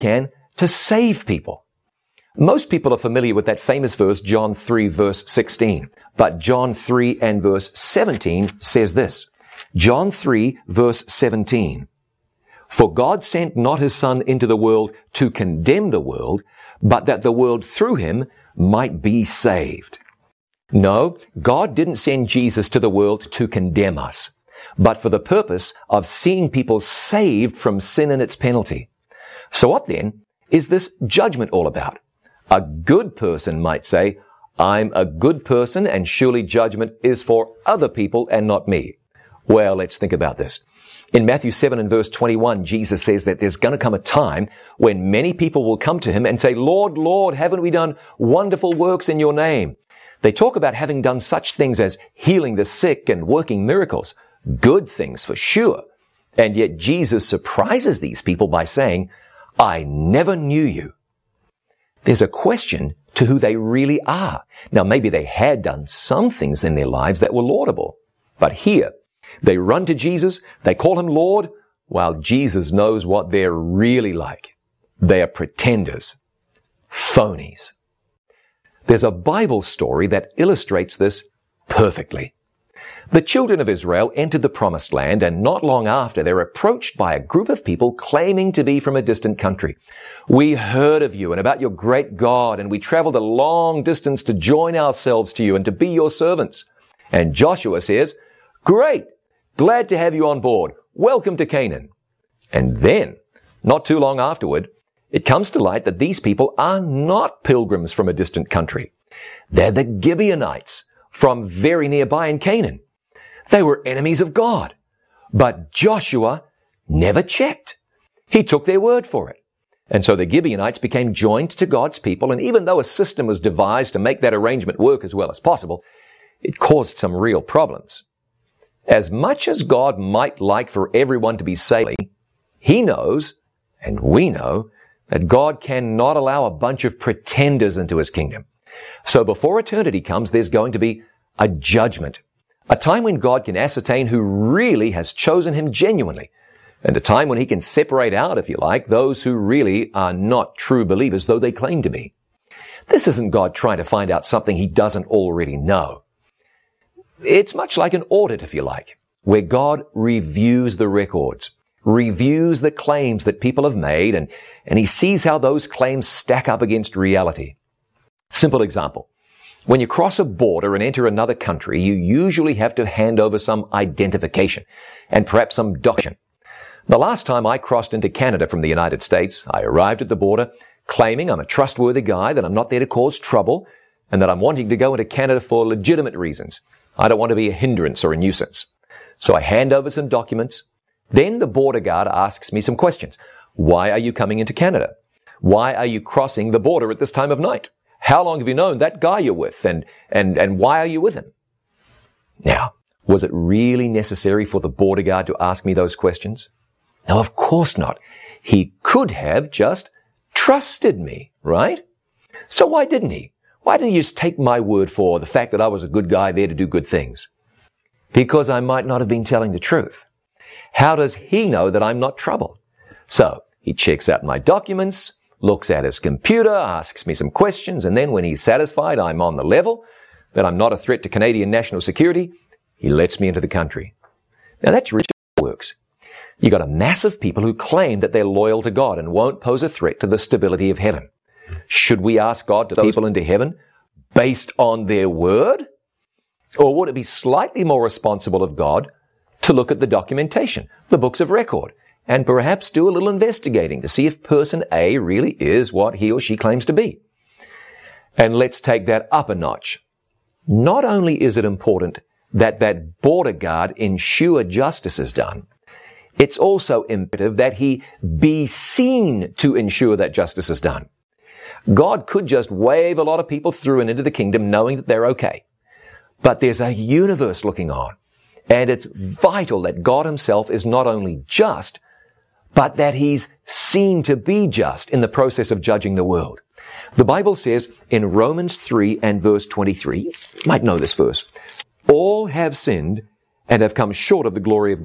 can to save people. Most people are familiar with that famous verse, John 3 verse 16. But John 3 and verse 17 says this. John 3 verse 17. For God sent not his Son into the world to condemn the world, but that the world through him might be saved. No, God didn't send Jesus to the world to condemn us, but for the purpose of seeing people saved from sin and its penalty. So what then is this judgment all about? A good person might say, I'm a good person and surely judgment is for other people and not me. Well, let's think about this. In Matthew 7 and verse 21, Jesus says that there's going to come a time when many people will come to him and say, Lord, Lord, haven't we done wonderful works in your name? They talk about having done such things as healing the sick and working miracles. Good things for sure. And yet Jesus surprises these people by saying, I never knew you. There's a question to who they really are. Now, maybe they had done some things in their lives that were laudable. But here, they run to Jesus, they call him Lord, while Jesus knows what they're really like. They are pretenders, phonies. There's a Bible story that illustrates this perfectly. The children of Israel entered the promised land, and not long after, they're approached by a group of people claiming to be from a distant country. We heard of you and about your great God, and we traveled a long distance to join ourselves to you and to be your servants. And Joshua says, Great! Glad to have you on board. Welcome to Canaan. And then, not too long afterward, it comes to light that these people are not pilgrims from a distant country. They're the Gibeonites from very nearby in Canaan. They were enemies of God. But Joshua never checked. He took their word for it. And so the Gibeonites became joined to God's people, and even though a system was devised to make that arrangement work as well as possible, it caused some real problems. As much as God might like for everyone to be saved, he knows, and we know, that God cannot allow a bunch of pretenders into his kingdom. So before eternity comes, there's going to be a judgment, a time when God can ascertain who really has chosen him genuinely, and a time when he can separate out, if you like, those who really are not true believers, though they claim to be. This isn't God trying to find out something he doesn't already know. It's much like an audit, if you like, where God reviews the records, reviews the claims that people have made, and he sees how those claims stack up against reality. Simple example. When you cross a border and enter another country, you usually have to hand over some identification and perhaps some document. The last time I crossed into Canada from the United States, I arrived at the border claiming I'm a trustworthy guy, that I'm not there to cause trouble, and that I'm wanting to go into Canada for legitimate reasons. I don't want to be a hindrance or a nuisance. So I hand over some documents. Then the border guard asks me some questions. Why are you coming into Canada? Why are you crossing the border at this time of night? How long have you known that guy you're with? And why are you with him? Now, was it really necessary for the border guard to ask me those questions? No, of course not. He could have just trusted me, right? So why didn't he? Why didn't he just take my word for the fact that I was a good guy there to do good things? Because I might not have been telling the truth. How does he know that I'm not trouble? So he checks out my documents, looks at his computer, asks me some questions, and then when he's satisfied I'm on the level, that I'm not a threat to Canadian national security, he lets me into the country. Now that's really how it works. You got a mass of people who claim that they're loyal to God and won't pose a threat to the stability of heaven. Should we ask God to take people into heaven based on their word? Or would it be slightly more responsible of God to look at the documentation, the books of record, and perhaps do a little investigating to see if person A really is what he or she claims to be? And let's take that up a notch. Not only is it important that border guard ensure justice is done, it's also imperative that he be seen to ensure that justice is done. God could just wave a lot of people through and into the kingdom knowing that they're okay. But there's a universe looking on. And it's vital that God himself is not only just, but that he's seen to be just in the process of judging the world. The Bible says in Romans 3 and verse 23, you might know this verse, all have sinned and have come short of the glory of God.